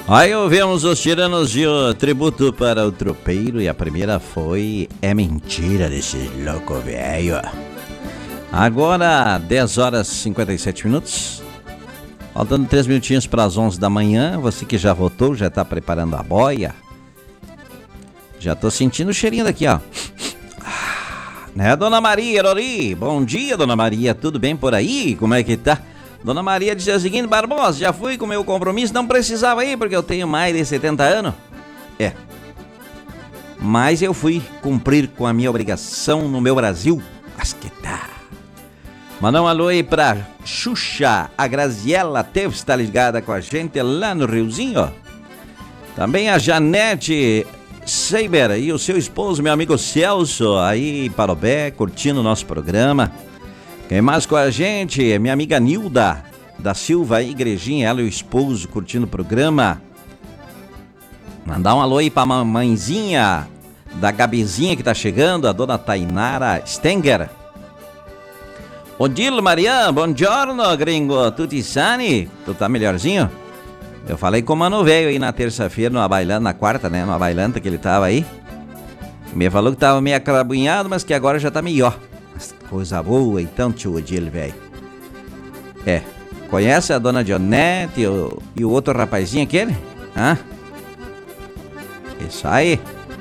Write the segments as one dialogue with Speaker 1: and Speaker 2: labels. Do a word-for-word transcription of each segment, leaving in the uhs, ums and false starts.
Speaker 1: Aí ouvimos os Tiranos de o tributo para o tropeiro e a primeira foi É Mentira desse louco velho. Agora dez horas e cinquenta e sete minutos, faltando três minutinhos para as onze da manhã. Você que já votou, já está preparando a boia. Já tô sentindo o cheirinho daqui, ó. Né, Dona Maria Rori? Bom dia, Dona Maria, tudo bem por aí? Como é que tá? Dona Maria disse o seguinte: Barbosa, já fui com o meu compromisso, não precisava ir porque eu tenho mais de setenta anos. É. Mas eu fui cumprir com a minha obrigação no meu Brasil. Mas que tá. Mandar um alô aí pra Xuxa, a Graziella Teves está ligada com a gente lá no Riozinho, ó. Também a Janete Seiber e o seu esposo, meu amigo Celso, aí em Parobé, curtindo o nosso programa. Quem mais com a gente? Minha amiga Nilda da Silva, Igrejinha, ela e o esposo curtindo o programa. Mandar um alô aí pra mamãezinha da Gabizinha que tá chegando, a dona Tainara Stenger. Odilo Marian, buongiorno, gringo, tutti sani? Tu tá melhorzinho? Eu falei com o mano velho aí na terça-feira, numa bailanta, na quarta, né, numa bailanta que ele tava aí. Me falou que tava meio acrabunhado, mas que agora já tá melhor. Coisa boa, então, tio Odilo, velho. É, conhece a dona Dionete e o, e o outro rapazinho aquele? Hã? Isso aí.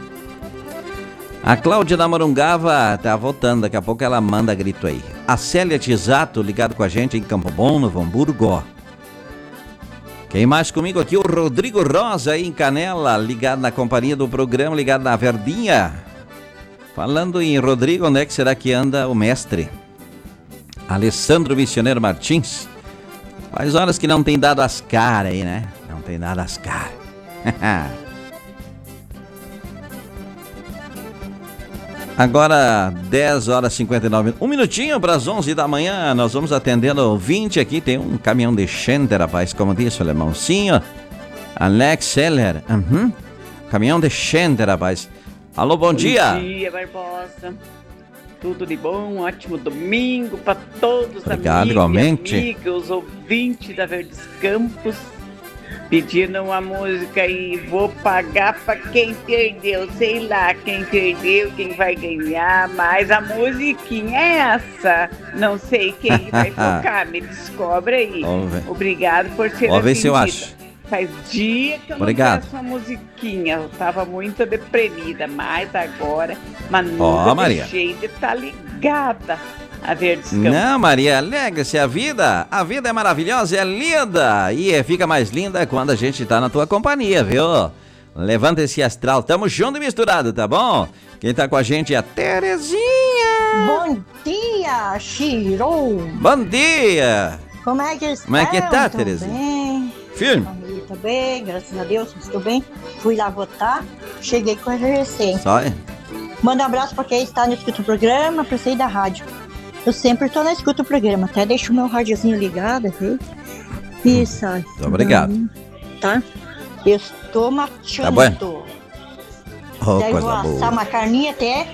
Speaker 1: A Cláudia da Morungava tá voltando, daqui a pouco ela manda grito aí. A Célia Tisato ligado com a gente em Campo Bom, Novo Hamburgo. Quem mais comigo aqui? O Rodrigo Rosa aí em Canela, ligado na companhia do programa, ligado na Verdinha. Falando em Rodrigo, onde é que será que anda o mestre? Alessandro Missioneiro Martins. Faz horas que não tem dado as caras aí, né? Não tem dado as caras. Agora, dez horas e cinquenta e nove minutos. Um minutinho para as onze da manhã. Nós vamos atendendo o ouvinte aqui. Tem um caminhão de Schender, rapaz. Como disse o alemãozinho. Alex Seller. Uhum. Caminhão de Schender, rapaz. Alô, bom, bom dia.
Speaker 2: Bom dia, Barbosa. Tudo de bom, ótimo domingo para todos.
Speaker 1: Obrigado,
Speaker 2: amigos,
Speaker 1: igualmente.
Speaker 2: Amigos, ouvintes da Verdes Campos, pedindo uma música e vou pagar para quem perdeu, sei lá quem perdeu, quem vai ganhar, mas a musiquinha é essa, não sei quem vai tocar, me descobre aí. Obrigado por ser
Speaker 1: Vamos ver se eu acho.
Speaker 2: Faz dia que eu
Speaker 1: Obrigado.
Speaker 2: não peço uma musiquinha, eu tava muito deprimida, mas agora, mas nunca
Speaker 1: Ó, Maria.
Speaker 2: deixei de estar ligada a Verdes Campos.
Speaker 1: Não, Maria, alegre-se a vida. A vida é maravilhosa, é linda. E fica mais linda quando a gente tá na tua companhia, viu? Levanta esse astral, tamo junto e misturado, tá bom? Quem tá com a gente é a Terezinha.
Speaker 3: Bom dia, Chiro.
Speaker 1: Bom dia.
Speaker 3: Como é que está?
Speaker 1: Como é que tá,
Speaker 3: Tô
Speaker 1: Terezinha?
Speaker 3: bem.
Speaker 1: Firme.
Speaker 3: Tá bem, graças a Deus, estou bem. Fui lá votar, cheguei com a G C.
Speaker 1: Só é?
Speaker 3: Manda um abraço para quem está no escuta o programa, para sair da rádio. Eu sempre estou na escuta o programa, até deixo o meu rádiozinho ligado, viu? Isso aí.
Speaker 1: Muito obrigado.
Speaker 3: Tá? Eu estou machando.
Speaker 1: Tá bom? Oh,
Speaker 3: Daí eu
Speaker 1: coisa
Speaker 3: vou assar
Speaker 1: boa.
Speaker 3: uma carninha até.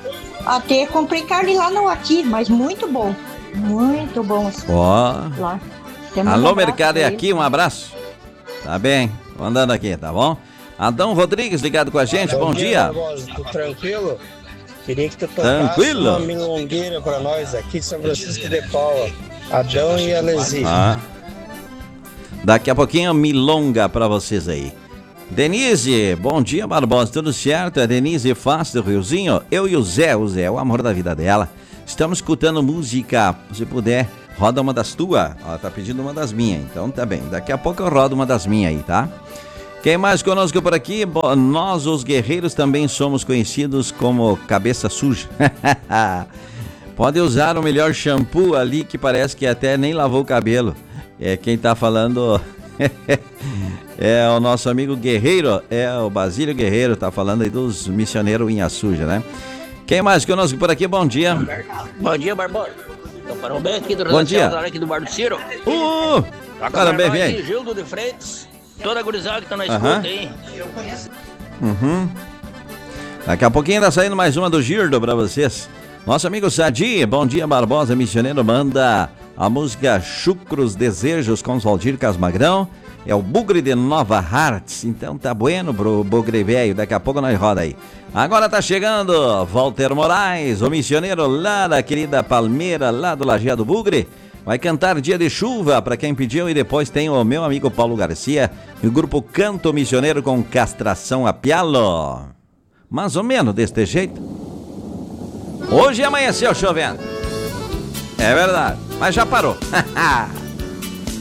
Speaker 3: Até comprei carne lá no aqui, mas muito bom. Muito bom.
Speaker 1: Ó.
Speaker 3: Lá.
Speaker 1: Alô, mercado é aqui, um abraço. Tá bem, tô andando aqui, tá bom? Adão Rodrigues ligado com a gente, bom, bom dia.
Speaker 4: dia. Tô tranquilo? Queria que tu tocasse
Speaker 1: Tranquilo?
Speaker 4: uma milongueira pra nós aqui de São Francisco de Paula. Adão e Alesi.
Speaker 1: Ah. Daqui a pouquinho, milonga pra vocês aí. Denise, bom dia, Barbosa, tudo certo? É Denise Faz do Riozinho, eu e o Zé, o Zé, o amor da vida dela. Estamos escutando música, se puder, roda uma das tuas. Ela tá pedindo uma das minhas, então tá bem. Daqui a pouco eu rodo uma das minhas aí, tá? Quem mais conosco por aqui? Bom, nós, os guerreiros, também somos conhecidos como cabeça suja. Pode usar o melhor shampoo ali, que parece que até nem lavou o cabelo. É quem tá falando... É o nosso amigo Guerreiro, é o Basílio Guerreiro, tá falando aí dos missioneiros unha suja, né? Quem mais conosco por aqui? Bom dia.
Speaker 5: Bom dia, Barbosa. Eu parou bem aqui do
Speaker 1: Bom dia.
Speaker 5: aqui do Bar do Ciro.
Speaker 1: Uh, parabéns, vem.
Speaker 5: Gildo de Freitas, toda a gurizada que tá na
Speaker 1: Uhum.
Speaker 5: escuta aí.
Speaker 1: Uhum. Daqui a pouquinho tá saindo mais uma do Girdo pra vocês. Nosso amigo Sadi, bom dia, Barbosa, missioneiro, manda A música Chucros Desejos com Valdir Casmagrão. É o Bugre de Nova Hartz. Então tá bueno, bro, Bugre velho. Daqui a pouco nós roda aí. Agora tá chegando Walter Moraes, o missioneiro lá da querida Palmeira, lá do Lajeado Bugre. Vai cantar Dia de Chuva para quem pediu. E depois tem o meu amigo Paulo Garcia e o grupo Canto Missioneiro com Castração a Pialo. Mais ou menos deste jeito. Hoje amanheceu chovendo. É verdade, mas já parou.